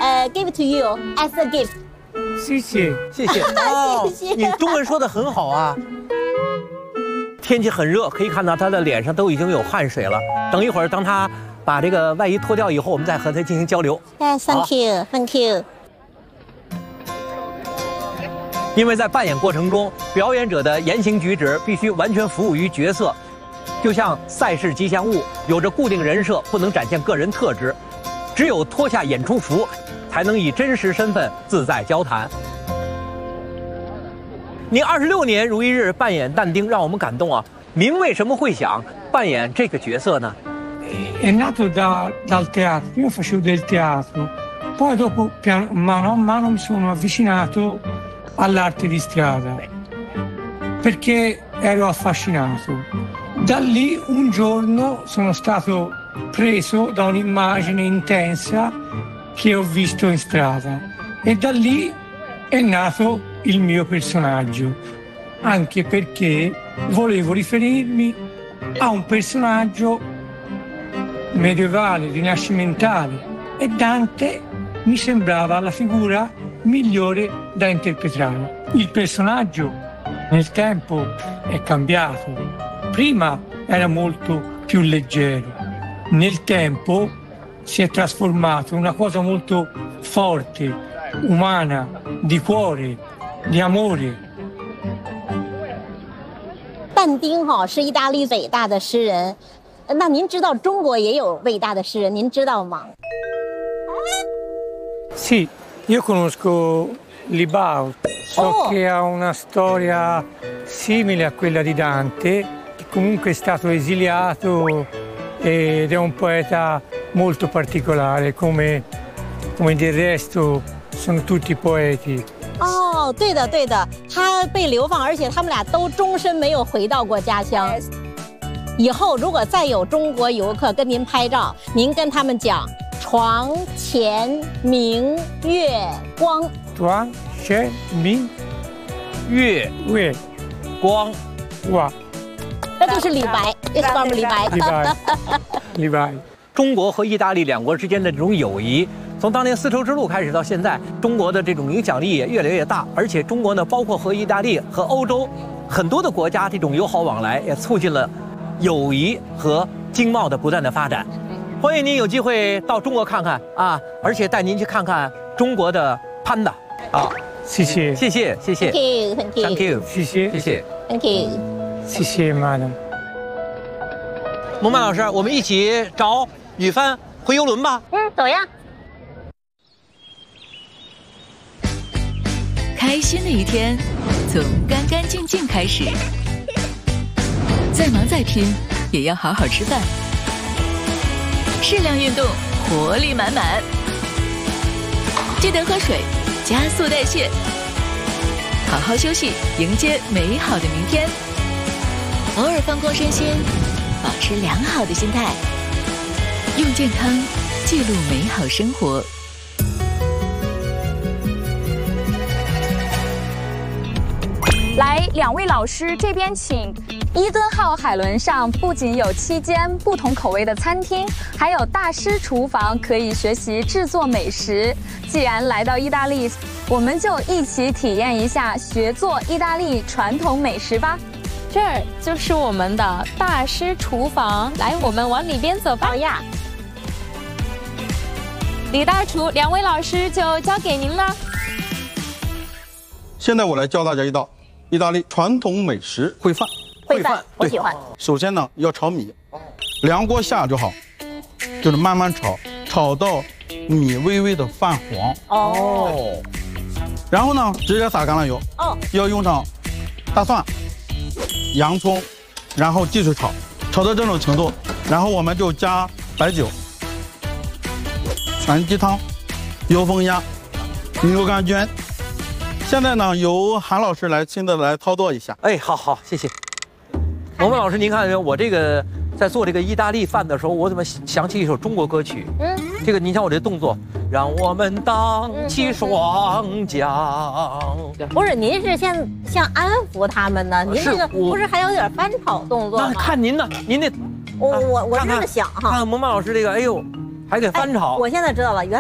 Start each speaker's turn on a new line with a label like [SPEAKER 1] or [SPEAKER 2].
[SPEAKER 1] give to you as a gift。
[SPEAKER 2] 谢谢，
[SPEAKER 3] 谢谢。哦，
[SPEAKER 1] 谢谢
[SPEAKER 3] 你中文说的很好啊。天气很热，可以看到他的脸上都已经有汗水了。等一会儿，当他把这个外衣脱掉以后，我们再和他进行交流。
[SPEAKER 1] Thank you, thank you。
[SPEAKER 3] 因为在扮演过程中，表演者的言行举止必须完全服务于角色，就像赛事吉祥物，有着固定人设，不能展现个人特质。只有脱下演出服，才能以真实身份自在交谈。你26年如一日扮演但丁，让我们感动啊！您为什么会想扮演这个角色呢？
[SPEAKER 2] È nato dal teatro, io facevo del teatro, poi dopo mano a mano mi sono avvicinato all'arte di strada perché ero affascinato. Da lì un giorno sono stato preso da un'immagine intensa che ho visto in strada e da lì è nato il mio personaggio, anche perché volevo riferirmi a un personaggio medievale, rinascimentale e Dante mi sembrava la figura migliore da interpretare. Il personaggio nel tempo è cambiato, prima era molto più leggero, nel tempo si è trasformato in una cosa molto forte, umana, di cuore, di amore.
[SPEAKER 1] 但丁是意大利伟大的诗人，那您知道中国也有伟大的诗人，您知道吗？
[SPEAKER 2] Sì, io conosco Libao, so che ha una storia simile a quella di Dante, che comunque è stato esiliato ed è un poeta molto particolare, come del resto sono tutti poeti.
[SPEAKER 1] 哦，对的对的，他被流放，而且他们俩都终身没有回到过家乡。以后如果再有中国游客跟您拍照，您跟他们讲“床前明月光”。
[SPEAKER 2] 床前明
[SPEAKER 3] 月光，
[SPEAKER 2] 哇，
[SPEAKER 1] 这就是李白，这是我们李白。
[SPEAKER 2] 李白。
[SPEAKER 3] 中国和意大利两国之间的这种友谊，从当年丝绸之路开始到现在，中国的这种影响力也越来越大。而且中国呢，包括和意大利和欧洲很多的国家这种友好往来，也促进了友谊和经贸的不断的发展。欢迎您有机会到中国看看啊，而且带您去看看中国的潘达。好，
[SPEAKER 2] 谢谢，
[SPEAKER 3] 谢谢，谢谢
[SPEAKER 1] Thank you,
[SPEAKER 3] ，Thank you，
[SPEAKER 2] 谢谢，
[SPEAKER 3] 谢谢
[SPEAKER 1] Thank you。
[SPEAKER 2] 谢谢 madam。
[SPEAKER 3] 蒙曼老师，我们一起找雨帆回游轮吧。
[SPEAKER 1] 走呀。
[SPEAKER 4] 开心的一天从干干净净开始，再忙再拼也要好好吃饭，适量运动，活力满满，记得喝水，加速代谢，好好休息，迎接美好的明天。偶尔放空身心，保持良好的心态，用健康记录美好生活。
[SPEAKER 5] 来，2位老师这边请。伊顿号海轮上不仅有7间不同口味的餐厅，还有大师厨房可以学习制作美食。既然来到意大利，我们就一起体验一下学做意大利传统美食吧。
[SPEAKER 6] 这儿就是我们的大师厨房，来，我们往里边走吧。
[SPEAKER 1] 好呀。
[SPEAKER 6] 李大厨，2位老师就交给您了。
[SPEAKER 7] 现在我来教大家一道意大利传统美食烩饭。
[SPEAKER 1] 烩饭，我喜欢。
[SPEAKER 7] 首先呢，要炒米，凉锅下就好，就是慢慢炒，炒到米微微的泛黄。
[SPEAKER 1] 哦。
[SPEAKER 7] 然后呢，直接撒橄榄油。
[SPEAKER 1] 哦。
[SPEAKER 7] 要用上大蒜、洋葱，然后继续炒，炒到这种程度，然后我们就加白酒、全鸡汤、油封鸭、牛肝菌。现在呢，由韩老师来亲自来操作一下。
[SPEAKER 3] 哎，好，谢谢。蒙曼老师，您看我这个在做这个意大利饭的时候，我怎么想起一首中国歌曲？这个您看我这动作，让我们荡起双桨。
[SPEAKER 1] 不是，您是像安抚他们呢？您这个不是还有点翻炒动作吗？
[SPEAKER 3] 那看您呢，您那
[SPEAKER 1] 我这么想哈。
[SPEAKER 3] 看蒙曼老师这个，哎呦，还得翻炒。
[SPEAKER 1] 我现在知道了，原